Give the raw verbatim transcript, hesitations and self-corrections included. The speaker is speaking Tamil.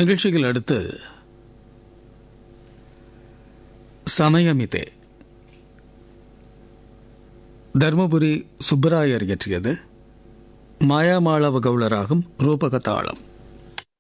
நிகழ்ச்சியில் அடுத்து சமயமிதே தர்மபுரி சுப்பராயர் இயற்றியது. மாயாமாளவ கவுளராகும் ரூபகதாளம்.